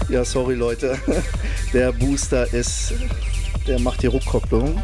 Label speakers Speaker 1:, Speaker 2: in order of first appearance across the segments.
Speaker 1: Ja, sorry Leute. Der Booster der macht die Rückkopplung.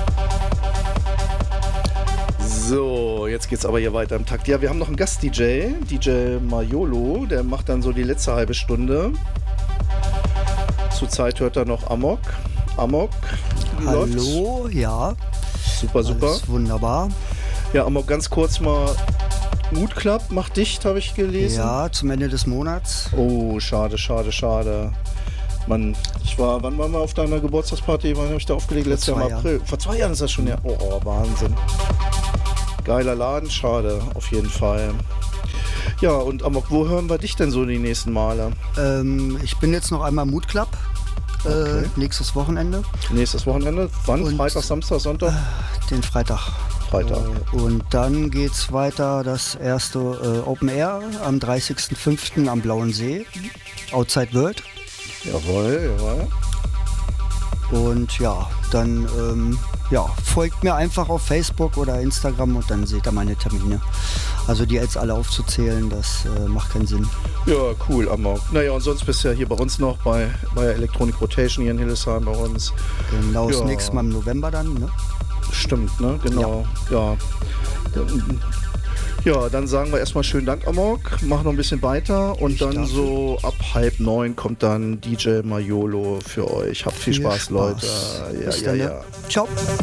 Speaker 1: So, jetzt geht's aber hier weiter im Takt. Ja, wir haben noch einen Gast-DJ, DJ Maiolo, der macht dann so die letzte halbe Stunde. Zurzeit hört er noch Amok. Amok.
Speaker 2: Hallo, ja.
Speaker 1: Super, super.
Speaker 2: Alles wunderbar.
Speaker 1: Ja, Amok, ganz kurz mal. Mood Club macht dicht, habe ich gelesen.
Speaker 2: Ja, zum Ende des Monats.
Speaker 1: Oh, schade, schade, schade. Mann, wann waren wir auf deiner Geburtstagsparty? Wann habe ich da aufgelegt? Letztes Jahr im April. Vor 2 Jahren ist das schon, ja. Oh, Wahnsinn. Geiler Laden, schade, auf jeden Fall. Ja, und Amok, wo hören wir dich denn so die nächsten Male?
Speaker 2: Ich bin jetzt noch einmal Mood Club.
Speaker 1: Okay.
Speaker 2: Nächstes Wochenende.
Speaker 1: Nächstes Wochenende? Wann?
Speaker 2: Und
Speaker 1: Freitag, Samstag, Sonntag?
Speaker 2: Den Freitag. Und dann geht's weiter, das erste Open Air am 30.05. am Blauen See. Outside World.
Speaker 1: Jawohl, jawohl.
Speaker 2: Und ja, dann folgt mir einfach auf Facebook oder Instagram und dann seht ihr meine Termine. Also die jetzt alle aufzuzählen, das macht keinen Sinn.
Speaker 1: Ja, cool, Amok. Naja, und sonst bist du ja hier bei uns noch bei Electronic Rotation hier in Hildesheim bei uns.
Speaker 2: Genau,
Speaker 1: ja.
Speaker 2: Das nächste Mal im November dann, ne?
Speaker 1: Stimmt, ne? Genau, ja. Ja, dann sagen wir erstmal schönen Dank, Amok. Mach noch ein bisschen weiter und dann so ab 8:30 kommt dann DJ Maiolo für euch. Habt viel Spaß, Leute.
Speaker 2: Ja. Ciao.